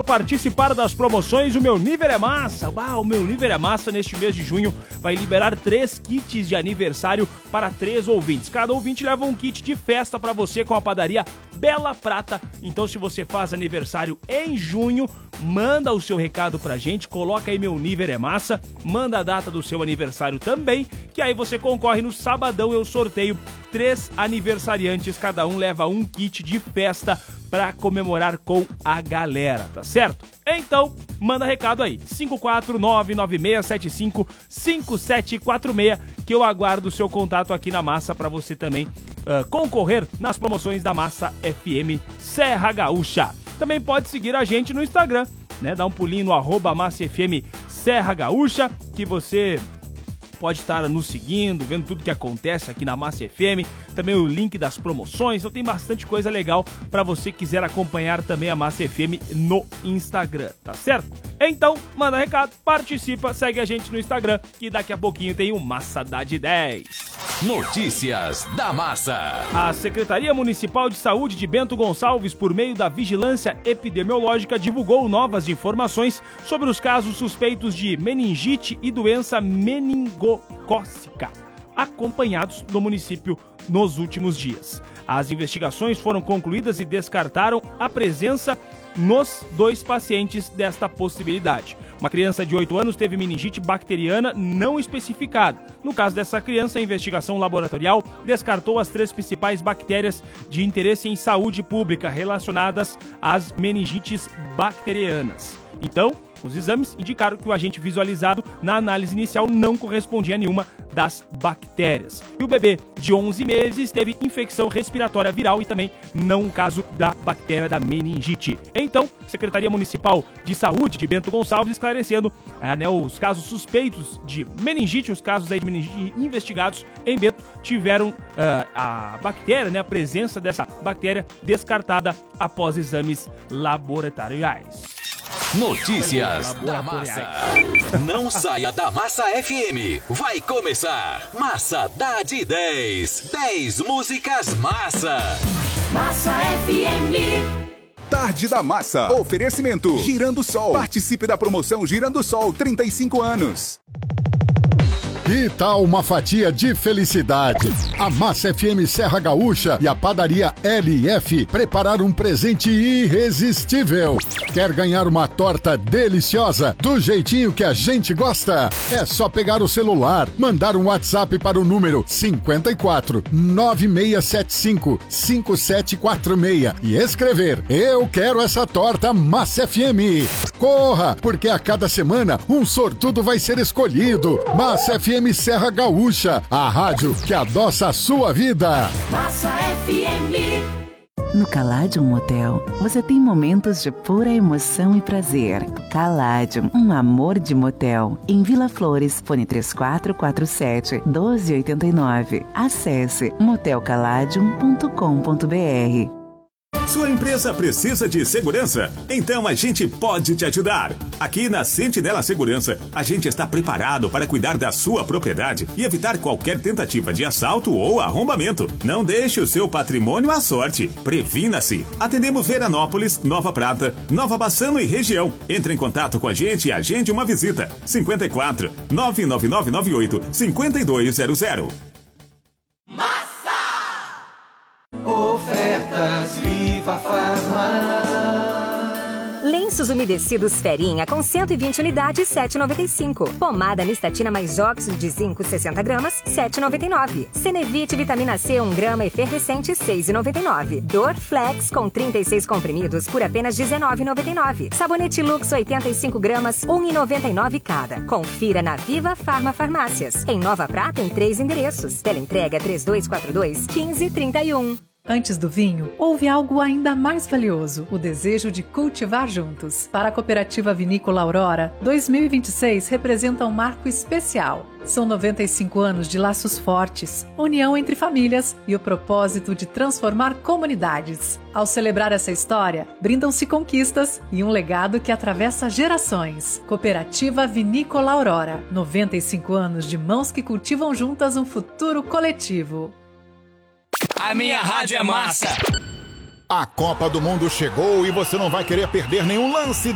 participar das promoções, o Meu Nível é Massa. O Meu Nível é Massa, neste mês de junho, vai liberar 3 kits de aniversário para 3 ouvintes. Cada ouvinte leva um kit de festa para você com a padaria Bela Prata. Então, se você faz aniversário em junho, manda o seu recado pra gente, coloca aí Meu Nível é Massa, manda a data do seu aniversário também, que aí você concorre no sabadão. Eu sorteio 3 aniversariantes, cada um leva um kit de festa pra comemorar com a galera, tá certo? Então, manda recado aí, 54996755746, que eu aguardo o seu contato aqui na Massa pra você também concorrer nas promoções da Massa FM Serra Gaúcha. Também pode seguir a gente no Instagram, né? Dá um pulinho no @MassaFM Serra Gaúcha, que você pode estar nos seguindo, vendo tudo que acontece aqui na Massa FM, também o link das promoções. Então tem bastante coisa legal para você que quiser acompanhar também a Massa FM no Instagram, tá certo? Então, manda recado, participa, segue a gente no Instagram, que daqui a pouquinho tem o Massa Dá de 10. Notícias da Massa. A Secretaria Municipal de Saúde de Bento Gonçalves, por meio da Vigilância Epidemiológica, divulgou novas informações sobre os casos suspeitos de meningite e doença meningocócica acompanhados no município nos últimos dias. As investigações foram concluídas e descartaram a presença nos 2 pacientes desta possibilidade. Uma criança de 8 anos teve meningite bacteriana não especificada. No caso dessa criança, a investigação laboratorial descartou as 3 principais bactérias de interesse em saúde pública relacionadas às meningites bacterianas. Então, os exames indicaram que o agente visualizado na análise inicial não correspondia a nenhuma das bactérias. E o bebê de 11 meses teve infecção respiratória viral e também não o caso da bactéria da meningite. Então, Secretaria Municipal de Saúde de Bento Gonçalves esclarecendo os casos suspeitos de meningite, os casos aí de meningite investigados em Bento tiveram a bactéria, a presença dessa bactéria descartada após exames laboratoriais. Notícias da Massa. Não saia da Massa FM. Vai começar Massa Dá de 10. 10 músicas massa. Massa FM. Tarde da Massa. Oferecimento Girando Sol. Participe da promoção Girando Sol 35 anos. Que tal uma fatia de felicidade? A Massa FM Serra Gaúcha e a padaria LF prepararam um presente irresistível. Quer ganhar uma torta deliciosa do jeitinho que a gente gosta? É só pegar o celular, mandar um WhatsApp para o número 54 9675 5746 e escrever: eu quero essa torta Massa FM. Corra, porque a cada semana um sortudo vai ser escolhido. Massa FM Serra Gaúcha, a rádio que adoça a sua vida. Massa FM. No Caladium Motel, você tem momentos de pura emoção e prazer. Caladium, um amor de motel. Em Vila Flores, fone 3447-1289. Acesse motelcaladium.com.br. Sua empresa precisa de segurança? Então a gente pode te ajudar. Aqui na Sentinela Segurança, a gente está preparado para cuidar da sua propriedade e evitar qualquer tentativa de assalto ou arrombamento. Não deixe o seu patrimônio à sorte. Previna-se. Atendemos Veranópolis, Nova Prata, Nova Bassano e região. Entre em contato com a gente e agende uma visita. 54 99998 5200. Ofertas Viva Farma. Lenços umedecidos Ferinha com 120 unidades, 7,95. Pomada Nistatina mais óxido de zinco 60 gramas, 7,99. Cenevite vitamina C 1 grama efervescente, 6,99. Dorflex com 36 comprimidos por apenas 19,99. Sabonete Lux 85 gramas, 1,99 cada. Confira na Viva Farma Farmácias. Em Nova Prata, em 3 endereços. Teleentrega 3242-1531. Antes do vinho, houve algo ainda mais valioso, o desejo de cultivar juntos. Para a Cooperativa Vinícola Aurora, 2026 representa um marco especial. São 95 anos de laços fortes, união entre famílias e o propósito de transformar comunidades. Ao celebrar essa história, brindam-se conquistas e um legado que atravessa gerações. Cooperativa Vinícola Aurora, 95 anos de mãos que cultivam juntas um futuro coletivo. A minha rádio é massa. A Copa do Mundo chegou e você não vai querer perder nenhum lance